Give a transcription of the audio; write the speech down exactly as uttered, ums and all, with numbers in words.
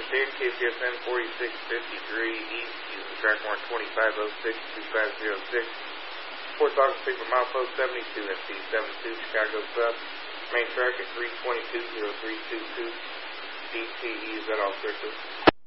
State K P S N forty-six fifty-three East, using track mark twenty-five oh six two five oh six. Fourth August paper milepost seventy-two M T seventy-two Chicago South. Main track at three twenty-two oh three two two. D T E, is that all, sir?